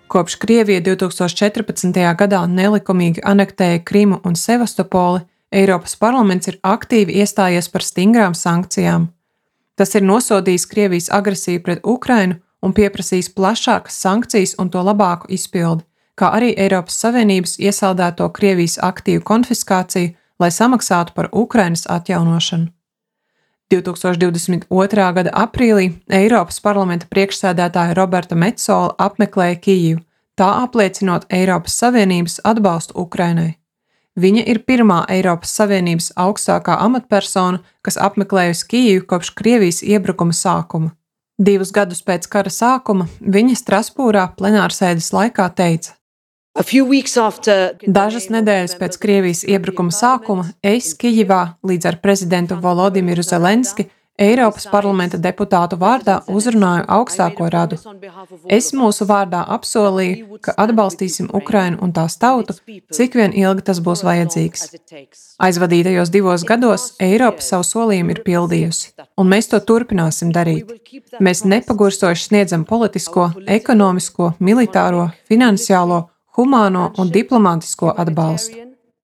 Kopš Krievija 2014. gadā nelikumīgi anektēja Krimu un Sevastopoli, Eiropas parlaments ir aktīvi iestājies par stingrām sankcijām. Tas ir nosodījis Krievijas agresiju pret Ukrainu un pieprasījis plašākas sankcijas un to labāku izpildi, kā arī Eiropas Savienības iesaldēto Krievijas aktīvu konfiskāciju, lai samaksātu par Ukrainas atjaunošanu. 2022. gada aprīlī Eiropas parlamenta priekšsēdētāja Roberta Metsola apmeklēja Kijivu, tā apliecinot Eiropas Savienības atbalstu Ukrainai. Viņa ir pirmā Eiropas Savienības augstākā amatpersona, kas apmeklējusi Kijivu kopš Krievijas iebrukuma sākuma. 2 gadus pēc kara sākuma viņa Strasbūrā plenārsēdes laikā teica: Dažas nedēļas pēc Krievijas iebrukuma sākuma es Kijivā līdz ar prezidentu Volodimiru Zelenski Eiropas parlamenta deputātu vārdā uzrunāju augstāko radu. Es mūsu vārdā apsolīju, ka atbalstīsim Ukrainu un tās tautu, cik vien ilgi tas būs vajadzīgs. Aizvadītajos 2 gados Eiropa savu solījumu ir pildījusi, un mēs to turpināsim darīt. Mēs nepagurstoši sniedzam politisko, ekonomisko, militāro, finansiālo, humāno un diplomātisko atbalstu.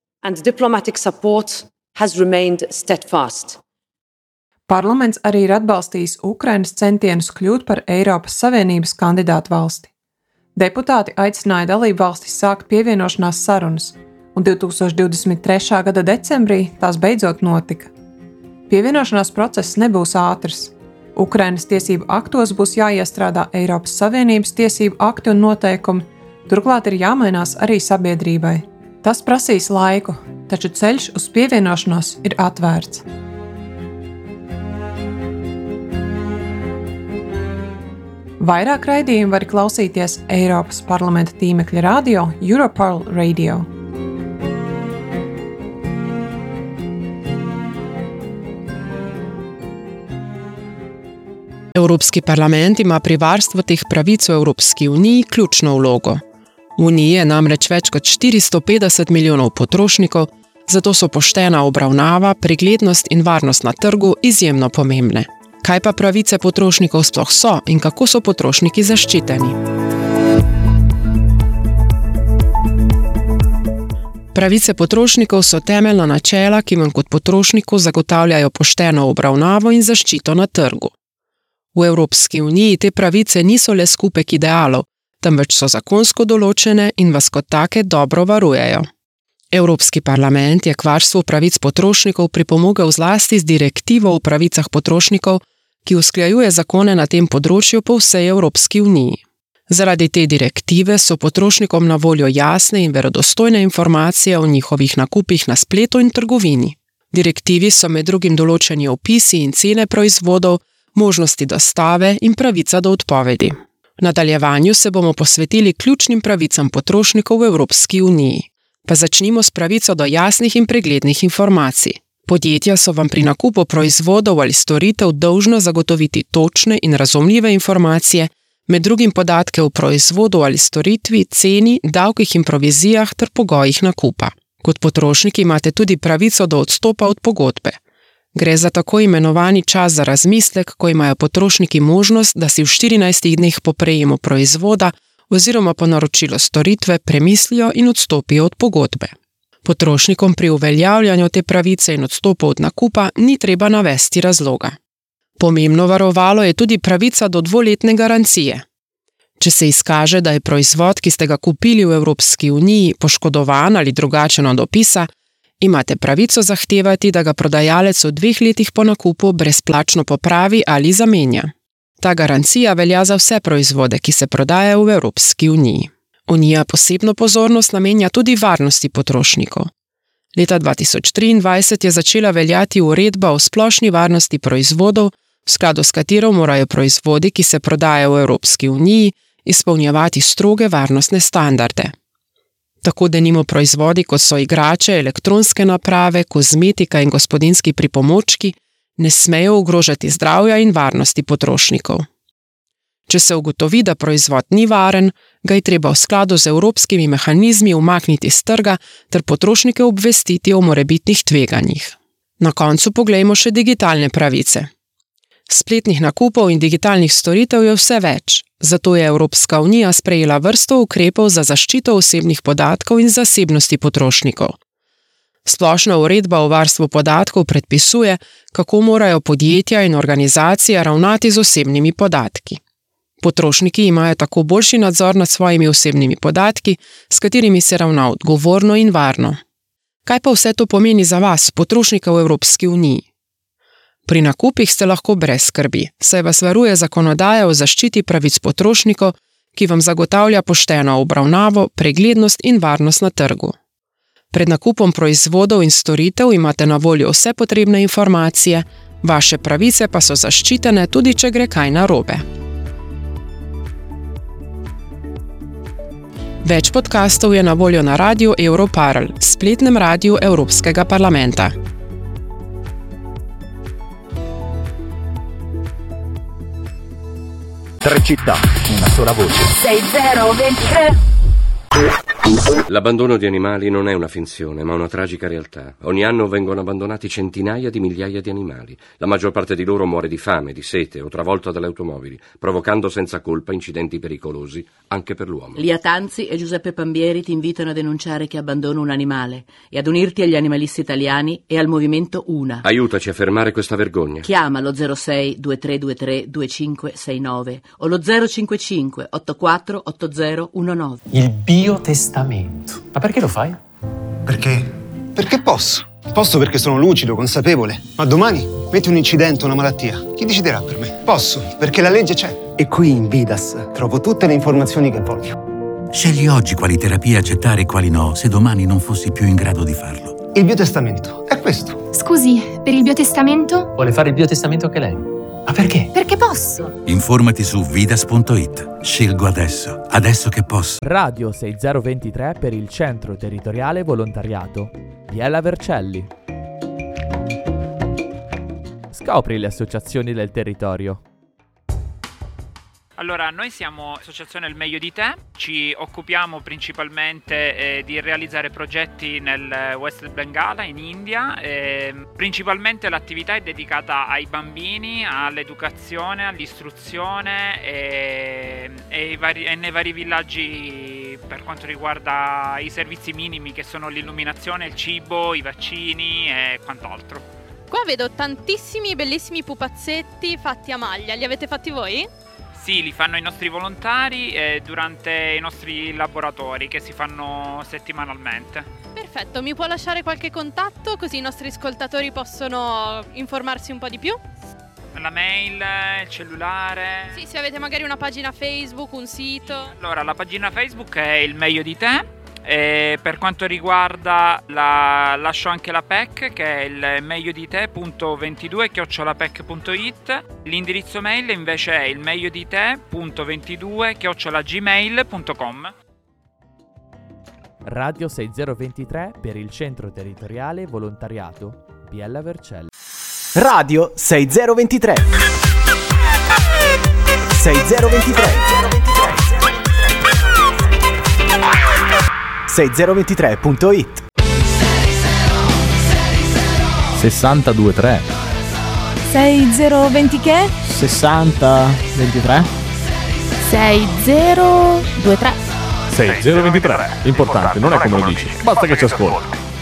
Parlaments arī ir atbalstījis Ukrainas centienus kļūt par Eiropas Savienības kandidātu valsti. Deputāti aicināja dalību valstis sākt pievienošanās sarunas, un 2023. gada decembrī tās beidzot notika. Pievienošanās process nebūs ātrs. Ukrainas tiesību aktos būs jāiestrādā Eiropas Savienības tiesību akti un noteikumi, turklāt ir jāmainās arī sabiedrībai. Tas prasīs laiku, taču ceļš uz pievienošanos ir atvērts. Vairāk raidījumu var klausīties Eiropas parlamenta tīmekļa radio Europarl Radio. Evropski parlament ima pri varstvu teh pravic v Evropski uniji ključno vlogo. V uniji je namreč več kot 450 milijonov potrošnikov, zato so poštena obravnava, preglednost in varnost na trgu izjemno pomembne. Kaj pa pravice potrošnikov sploh so in kako so potrošniki zaščiteni? Pravice potrošnikov so temeljna načela, ki vam kot potrošniku zagotavljajo pošteno obravnavo in zaščito na trgu. V Evropski uniji te pravice niso le skupek idealov, temveč so zakonsko določene in vas kot take dobro varujejo. Evropski parlament je k varstvu pravic potrošnikov pripomogel zlasti z direktivo o pravicah potrošnikov, ki usklajuje zakone na tem področju po vsej Evropski uniji. Zaradi te direktive so potrošnikom na voljo jasne in verodostojne informacije o njihovih nakupih na spletu in trgovini. Direktivi so med drugim določeni opisi in cene proizvodov, možnosti dostave in pravica do odpovedi. V nadaljevanju se bomo posvetili ključnim pravicam potrošnikov v Evropski uniji. Pa začnimo s pravico do jasnih in preglednih informacij. Podjetja so vam pri nakupu proizvodov ali storitev dolžna zagotoviti točne in razumljive informacije, med drugim podatke o proizvodu ali storitvi, ceni, davkih in provizijah ter pogojih nakupa. Kot potrošniki imate tudi pravico do odstopa od pogodbe. Gre za tako imenovani čas za razmislek, ko imajo potrošniki možnost, da si v 14 dneh po prejemu proizvoda oziroma po naročilu storitve premislijo in odstopijo od pogodbe. Potrošnikom pri uveljavljanju te pravice in odstopu od nakupa ni treba navesti razloga. Pomembno varovalo je tudi pravica do 2-letne garancije. Če se izkaže, da je proizvod, ki ste ga kupili v Evropski uniji, poškodovan ali drugačen od opisa, imate pravico zahtevati, da ga prodajalec v 2 letih po nakupu brezplačno popravi ali zamenja. Ta garancija velja za vse proizvode, ki se prodajajo v Evropski uniji. Unija posebno pozornost namenja tudi varnosti potrošnikov. Leta 2023 je začela veljati uredba o splošni varnosti proizvodov, v skladu s katero morajo proizvodi, ki se prodajajo v Evropski uniji, izpolnjevati stroge varnostne standarde. Tako denimo proizvodi, kot so igrače, elektronske naprave, kozmetika in gospodinjski pripomočki, ne smejo ogrožati zdravja in varnosti potrošnikov. Če se ugotovi, da proizvod ni varen, ga je treba v skladu z evropskimi mehanizmi umakniti s trga ter potrošnike obvestiti o morebitnih tveganjih. Na koncu poglejmo še digitalne pravice. Spletnih nakupov in digitalnih storitev je vse več, Zato je Evropska unija sprejela vrsto ukrepov za zaščito osebnih podatkov in zasebnosti potrošnikov. Splošna uredba o varstvu podatkov predpisuje, kako morajo podjetja in organizacije ravnati z osebnimi podatki. Potrošniki imajo tako boljši nadzor nad svojimi osebnimi podatki, s katerimi se ravna odgovorno in varno. Kaj pa vse to pomeni za vas, potrošnika v Evropski uniji? Pri nakupih ste lahko brez skrbi, saj vas varuje zakonodaja o zaščiti pravic potrošnikov, ki vam zagotavlja pošteno obravnavo, preglednost in varnost na trgu. Pred nakupom proizvodov in storitev imate na voljo vse potrebne informacije, vaše pravice pa so zaščitene tudi, če gre kaj narobe. Več podkastov je na voljo na radiu Europarl, spletnem radiju Evropskega parlamenta. Tre città, una sola voce. 6023. L'abbandono di animali non è una finzione, ma una tragica realtà. Ogni anno vengono abbandonati centinaia di migliaia di animali. La maggior parte di loro muore di fame, di sete o travolta dalle automobili, provocando senza colpa incidenti pericolosi anche per l'uomo. Lia Tanzi e Giuseppe Pambieri ti invitano a denunciare chi abbandona un animale e ad unirti agli animalisti italiani e al movimento Una. Aiutaci a fermare questa vergogna. Chiama lo 06 2323 2569 o lo 055 84 8019. Il biotestamento. Ma perché lo fai? Perché? Perché posso. Posso perché sono lucido, consapevole. Ma domani metti un incidente, una malattia. Chi deciderà per me? Posso, perché la legge c'è. E qui in Vidas trovo tutte le informazioni che voglio. Scegli oggi quali terapie accettare e quali no, se domani non fossi più in grado di farlo. Il biotestamento è questo. Scusi, per il biotestamento? Vuole fare il biotestamento anche lei? Ma perché? Perché posso. Informati su vidas.it. Scelgo adesso che posso. Radio 6023 per il Centro Territoriale Volontariato. Biella Vercelli. Scopri le associazioni del territorio. Allora, noi siamo Associazione Il Meglio di Te, ci occupiamo principalmente di realizzare progetti nel West Bengala, in India. Principalmente l'attività è dedicata ai bambini, all'educazione, all'istruzione e nei vari villaggi per quanto riguarda i servizi minimi che sono l'illuminazione, il cibo, i vaccini e quant'altro. Qua vedo tantissimi bellissimi pupazzetti fatti a maglia, li avete fatti voi? Sì, li fanno i nostri volontari durante i nostri laboratori che si fanno settimanalmente. Perfetto, mi può lasciare qualche contatto così i nostri ascoltatori possono informarsi un po' di più? La mail, il cellulare. Sì, se avete magari una pagina Facebook, un sito. Allora, la pagina Facebook è Il Meglio di Te. E per quanto riguarda lascio anche la PEC, che è il megliodite.22@pec.it. L'indirizzo mail invece è il megliodite.22@gmail.com. Radio 6023 per il Centro Territoriale Volontariato Biella Vercelli. Radio 6023. 6023. 6023.it. 62-3. 6020 che? 60-23. 6023. 6023. Importante, non è come lo dici, basta che ci ascolti.